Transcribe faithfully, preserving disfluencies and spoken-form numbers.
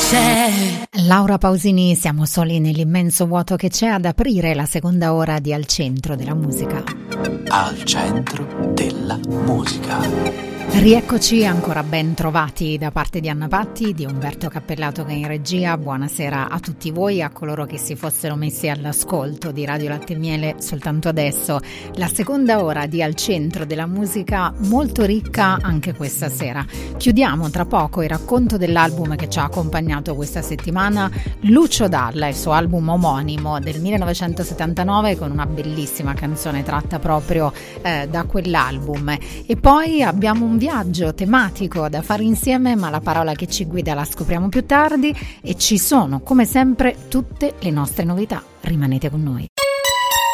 c'è. Laura Pausini, siamo soli nell'immenso vuoto che c'è ad aprire la seconda ora di Al Centro della Musica. Al centro della musica. Rieccoci, ancora ben trovati da parte di Anna Patti, di Umberto Cappellato che è in regia. Buonasera a tutti voi, a coloro che si fossero messi all'ascolto di Radio Latte e Miele soltanto adesso. La seconda ora di Al Centro della Musica, molto ricca anche questa sera. Chiudiamo tra poco il racconto dell'album che ci ha accompagnato questa settimana, Lucio Dalla, il suo album omonimo del millenovecentosettantanove, con una bellissima canzone tratta proprio eh, da quell'album. E poi abbiamo un viaggio tematico da fare insieme, ma la parola che ci guida la scopriamo più tardi, e ci sono come sempre tutte le nostre novità. Rimanete con noi.